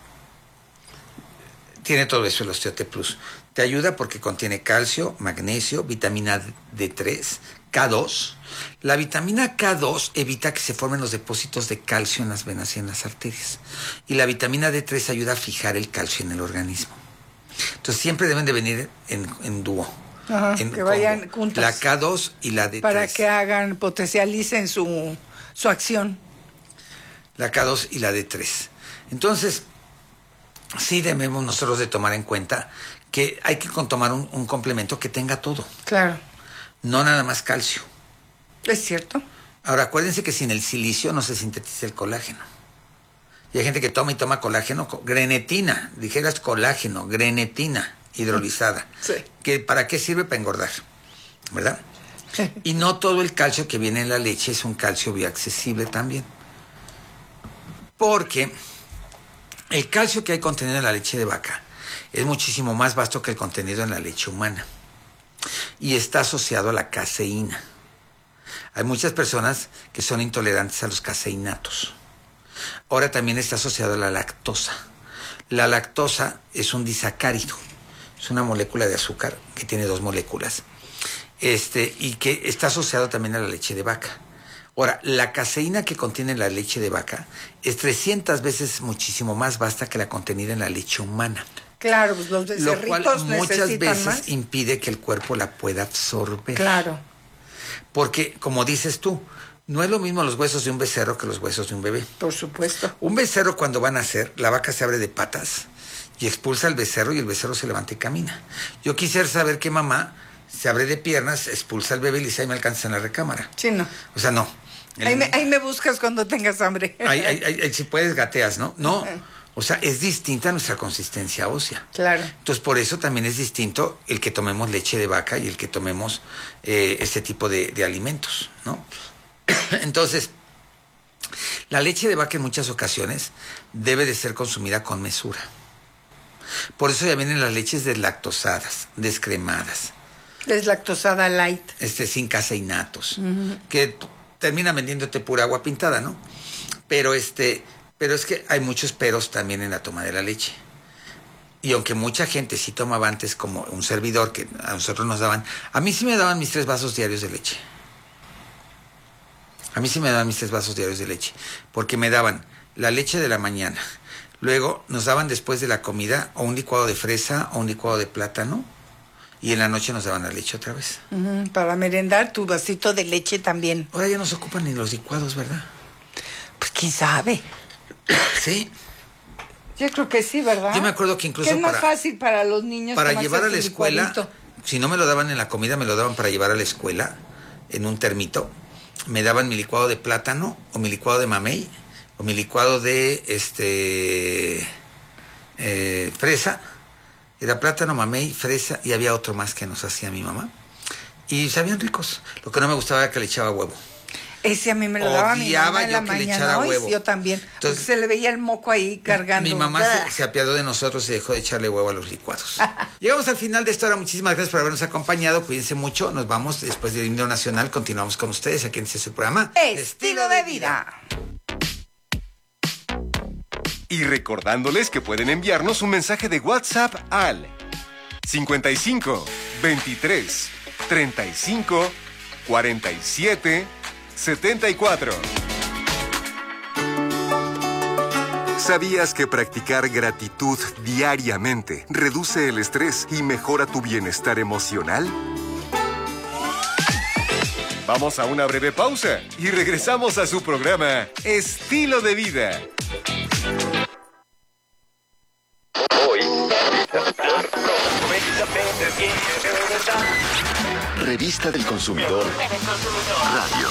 Tiene todo eso el Osteote Plus. Te ayuda porque contiene calcio, magnesio, vitamina D3, K2. La vitamina K2 evita que se formen los depósitos de calcio en las venas y en las arterias. Y la vitamina D3 ayuda a fijar el calcio en el organismo. Entonces siempre deben de venir en dúo. Ajá, que vayan juntas. La K2 y la D3. Para que potencialicen su acción. La K2 y la D3. Entonces, sí debemos nosotros de tomar en cuenta que hay que tomar un complemento que tenga todo. Claro. No nada más calcio. Es cierto. Ahora, acuérdense que sin el silicio no se sintetiza el colágeno. Y hay gente que toma y toma colágeno, grenetina, dijeras colágeno, grenetina hidrolizada. Sí. ¿Para qué sirve? Para engordar, ¿verdad? Y no todo el calcio que viene en la leche es un calcio bioaccesible también. Porque el calcio que hay contenido en la leche de vaca es muchísimo más vasto que el contenido en la leche humana. Y está asociado a la caseína. Hay muchas personas que son intolerantes a los caseinatos. Ahora también está asociado a la lactosa. La lactosa es un disacárido. Es una molécula de azúcar que tiene 2 moléculas. Y que está asociado también a la leche de vaca. Ahora, la caseína que contiene la leche de vaca es 300 veces muchísimo más vasta que la contenida en la leche humana. Claro, pues los becerritos lo cual muchas veces más. impide que el cuerpo la pueda absorber. Claro. Porque, como dices tú, no es lo mismo los huesos de un becerro que los huesos de un bebé. Por supuesto. Un becerro cuando va a nacer, la vaca se abre de patas y expulsa al becerro y el becerro se levanta y camina. Yo quisiera saber qué mamá se abre de piernas, expulsa al bebé y le dice, ahí me alcanza en la recámara. Sí, no. O sea, no. Ahí me buscas cuando tengas hambre. Si puedes, gateas, ¿no? No. O sea, es distinta nuestra consistencia ósea. Claro. Entonces, por eso también es distinto el que tomemos leche de vaca y el que tomemos este tipo de alimentos, ¿no? Entonces, la leche de vaca en muchas ocasiones debe de ser consumida con mesura. Por eso ya vienen las leches deslactosadas, descremadas. Deslactosada light. Sin caseinatos. Que termina vendiéndote pura agua pintada, ¿no? Pero es que hay muchos peros también en la toma de la leche. Y aunque mucha gente sí tomaba antes, como un servidor que a nosotros nos daban, a mí sí me daban mis 3 vasos diarios de leche. A mí sí me daban mis 3 vasos diarios de leche, porque me daban la leche de la mañana, luego nos daban después de la comida o un licuado de fresa o un licuado de plátano, y en la noche nos daban la leche otra vez. Para merendar, tu vasito de leche también. Ahora ya no se ocupan ni los licuados, ¿verdad? Pues quién sabe. Sí. Yo creo que sí, ¿verdad? Yo me acuerdo que incluso que es más fácil para los niños. Para llevar a la escuela, si no me lo daban en la comida, me lo daban para llevar a la escuela en un termito. Me daban mi licuado de plátano o mi licuado de mamey o mi licuado de fresa. Era plátano, mamey, fresa y había otro más que nos hacía mi mamá. Y sabían ricos. Lo que no me gustaba era que le echaba huevo. Ese a mí me lo daba mi mamá en la mañana. Huevo. Yo también. Entonces, porque se le veía el moco ahí cargando. Mi mamá se apiadó de nosotros y dejó de echarle huevo a los licuados. Llegamos al final de esta hora. Muchísimas gracias por habernos acompañado. Cuídense mucho. Nos vamos después del himno nacional. Continuamos con ustedes aquí en este programa. Estilo de vida. Y recordándoles que pueden enviarnos un mensaje de WhatsApp al 55 23 35 47 74. ¿Sabías que practicar gratitud diariamente reduce el estrés y mejora tu bienestar emocional? Vamos a una breve pausa y regresamos a su programa Estilo de Vida. Revista del Consumidor Radio.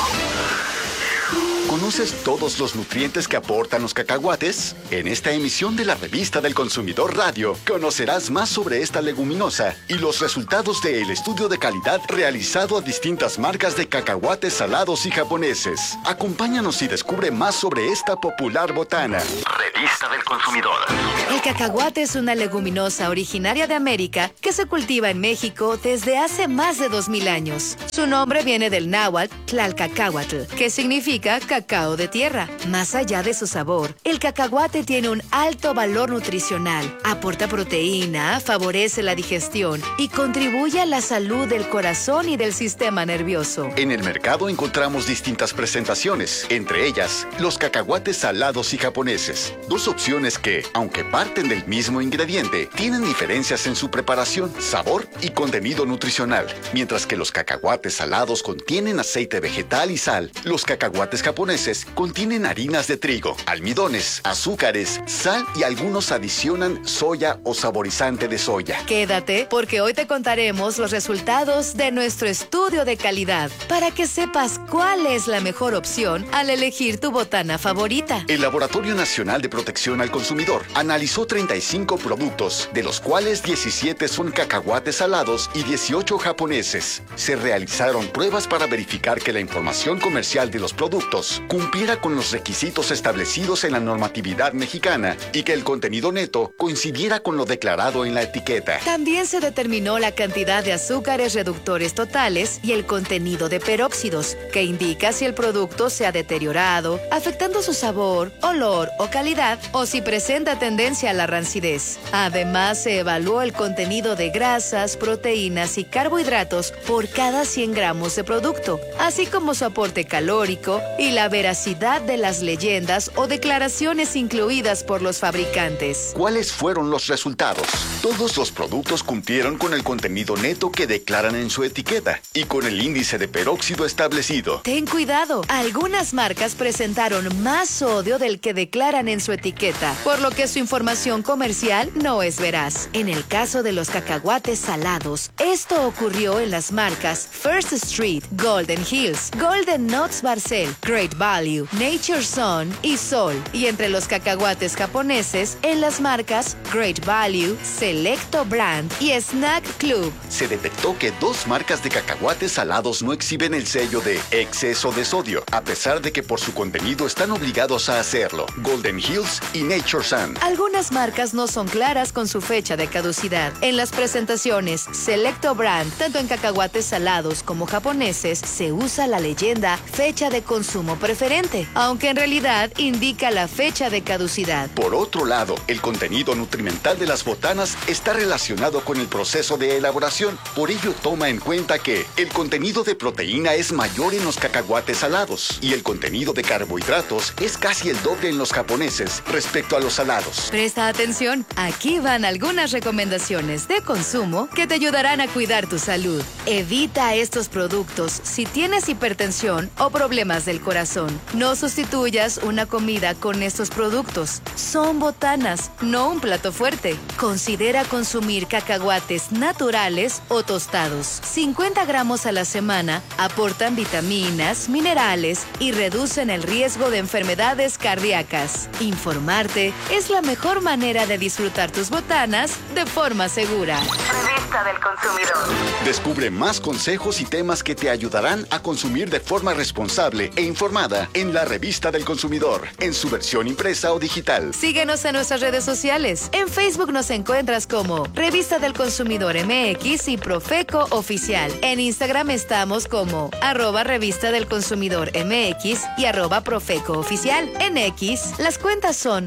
¿Conoces todos los nutrientes que aportan los cacahuates? En esta emisión de la Revista del Consumidor Radio, conocerás más sobre esta leguminosa y los resultados del estudio de calidad realizado a distintas marcas de cacahuates salados y japoneses. Acompáñanos y descubre más sobre esta popular botana. Revista del Consumidor. El cacahuate es una leguminosa originaria de América que se cultiva en México desde hace más de 2000 años. Su nombre viene del náhuatl Tlalcacahuatl, que significa cacao de tierra. Más allá de su sabor, el cacahuate tiene un alto valor nutricional, aporta proteína, favorece la digestión y contribuye a la salud del corazón y del sistema nervioso. En el mercado encontramos distintas presentaciones, entre ellas los cacahuates salados y japoneses. Dos opciones que, aunque parten del mismo ingrediente, tienen diferencias en su preparación, sabor y contenido nutricional. Mientras que los cacahuates salados contienen aceite vegetal y sal, los cacahuates japoneses contienen harinas de trigo, almidones, azúcares, sal y algunos adicionan soya o saborizante de soya. Quédate, porque hoy te contaremos los resultados de nuestro estudio de calidad para que sepas cuál es la mejor opción al elegir tu botana favorita. El Laboratorio Nacional de Protección al Consumidor analizó 35 productos, de los cuales 17 son cacahuates salados y 18 japoneses. Se realizaron pruebas para verificar que la información comercial de los productos cumpliera con los requisitos establecidos en la normatividad mexicana y que el contenido neto coincidiera con lo declarado en la etiqueta. También se determinó la cantidad de azúcares reductores totales y el contenido de peróxidos, que indica si el producto se ha deteriorado, afectando su sabor, olor o calidad, o si presenta tendencia a la rancidez. Además, se evaluó el contenido de grasas, proteínas y carbohidratos por cada 100 gramos de producto, así como su aporte calórico y la veracidad de las leyendas o declaraciones incluidas por los fabricantes. ¿Cuáles fueron los resultados? Todos los productos cumplieron con el contenido neto que declaran en su etiqueta y con el índice de peróxido establecido. Ten cuidado, algunas marcas presentaron más sodio del que declaran en su etiqueta, por lo que su información comercial no es veraz. En el caso de los cacahuates salados, esto ocurrió en las marcas First Street, Golden Hills, Golden Nuts Barcel, Great Value, Nature Sun y Sol, y entre los cacahuates japoneses en las marcas Great Value, Selecto Brand y Snack Club. Se detectó que 2 marcas de cacahuates salados no exhiben el sello de exceso de sodio, a pesar de que por su contenido están obligados a hacerlo: Golden Hills y Nature Sun. Algunas marcas no son claras con su fecha de caducidad. En las presentaciones Selecto Brand, tanto en cacahuates salados como japoneses, se usa la leyenda fecha de consumo preferente, aunque en realidad indica la fecha de caducidad. Por otro lado, el contenido nutrimental de las botanas está relacionado con el proceso de elaboración. Por ello, toma en cuenta que el contenido de proteína es mayor en los cacahuates salados y el contenido de carbohidratos es casi el doble en los japoneses respecto a los salados. Presta atención, aquí van algunas recomendaciones de consumo que te ayudarán a cuidar tu salud. Evita estos productos si tienes hipertensión o problemas del corazón. No sustituyas una comida con estos productos. Son botanas, no un plato fuerte. Considera consumir cacahuates naturales o tostados. 50 gramos a la semana aportan vitaminas, minerales y reducen el riesgo de enfermedades cardíacas. Informarte es la mejor manera de disfrutar tus botanas de forma segura. Revista del Consumidor. Descubre más consejos y temas que te ayudarán a consumir de forma responsable e informada en la Revista del Consumidor, en su versión impresa o digital. Síguenos en nuestras redes sociales. En Facebook nos encuentras como Revista del Consumidor MX y Profeco Oficial. En Instagram estamos como @Revista del Consumidor MX y @Profeco Oficial. En X, las cuentas son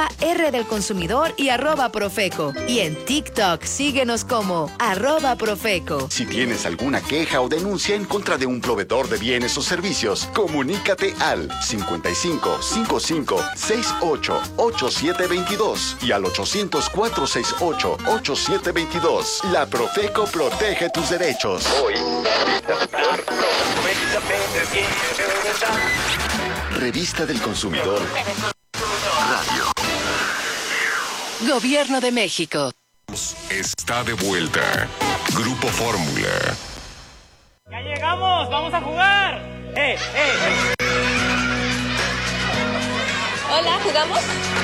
@R del Consumidor y @Profeco. Y en TikTok, síguenos como @Profeco. Si tienes alguna queja o denuncia en contra de un proveedor de bienes o servicios, comunícate al 55 55 68 8722 y al 800 468 8722. La Profeco protege tus derechos. Revista del Consumidor Radio. Gobierno de México. Está de vuelta. Grupo Fórmula. ¡Vamos a jugar! Hola, ¿jugamos?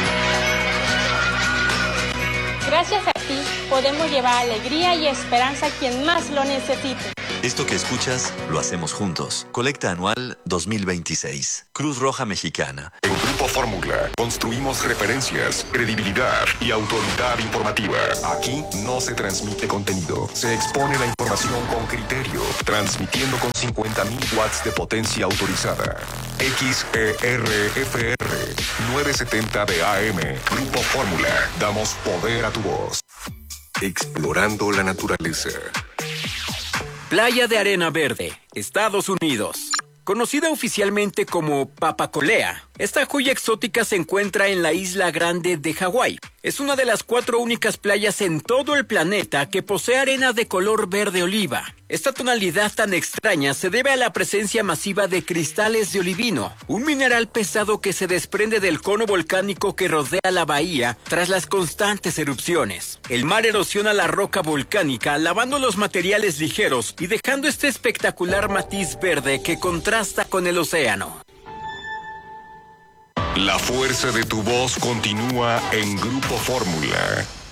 Gracias a ti, podemos llevar alegría y esperanza a quien más lo necesite. Esto que escuchas, lo hacemos juntos. Colecta Anual 2026. Cruz Roja Mexicana. En Grupo Fórmula construimos referencias, credibilidad y autoridad informativa. Aquí no se transmite contenido, se expone la información con criterio, transmitiendo con 50.000 watts de potencia autorizada. XERFR 970 de AM. Grupo Fórmula. Damos poder a tu voz. Explorando la naturaleza. Playa de Arena Verde, Estados Unidos. Conocida oficialmente como Papacolea, esta joya exótica se encuentra en la isla Grande de Hawái. Es una de las 4 únicas playas en todo el planeta que posee arena de color verde oliva. Esta tonalidad tan extraña se debe a la presencia masiva de cristales de olivino, un mineral pesado que se desprende del cono volcánico que rodea la bahía tras las constantes erupciones. El mar erosiona la roca volcánica, lavando los materiales ligeros y dejando este espectacular matiz verde que contrasta con el océano. La fuerza de tu voz continúa en Grupo Fórmula.